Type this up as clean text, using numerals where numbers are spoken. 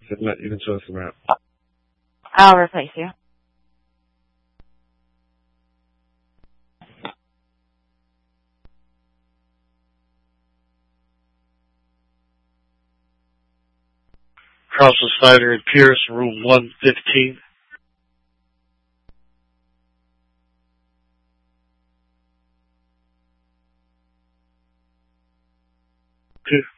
You can show us the map. I'll replace you. Carlson Snyder and Pierce, room 115. Two.